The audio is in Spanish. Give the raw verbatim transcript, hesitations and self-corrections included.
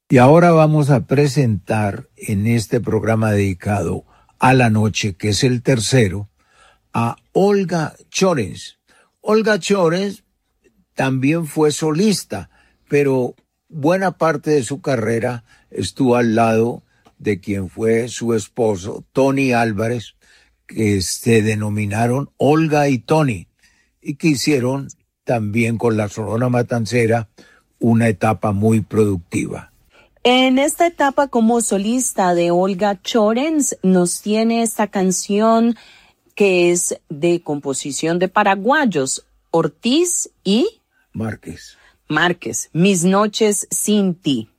Y ahora vamos a presentar en este programa dedicado a la noche, que es el tercero, a Olga Chorens. Olga Chorens también fue solista, pero buena parte de su carrera estuvo al lado de quien fue su esposo, Tony Álvarez, que se denominaron Olga y Tony, y que hicieron también con la Sonora Matancera una etapa muy productiva. En esta etapa como solista de Olga Chorens nos tiene esta canción que es de composición de paraguayos, Ortiz y Márquez. Márquez, Mis noches sin ti.